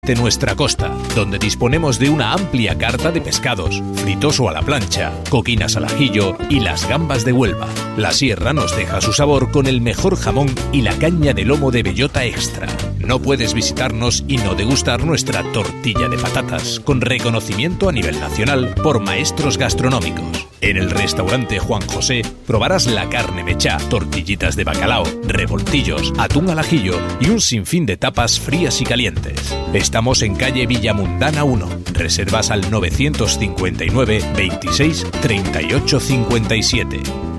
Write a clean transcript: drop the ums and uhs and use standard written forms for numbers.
de nuestra costa, donde disponemos de una amplia carta de pescados, fritos o a la plancha, coquinas al ajillo y las gambas de Huelva. La sierra nos deja su sabor con el mejor jamón y la caña de lomo de bellota extra. No puedes visitarnos y no degustar nuestra tortilla de patatas, con reconocimiento a nivel nacional por maestros gastronómicos. En el restaurante Juan José probarás la carne mechá, tortillitas de bacalao, revoltillos, atún al ajillo y un sinfín de tapas frías y calientes. Estamos en calle Villamundana 1. Reservas al 959 26 38 57.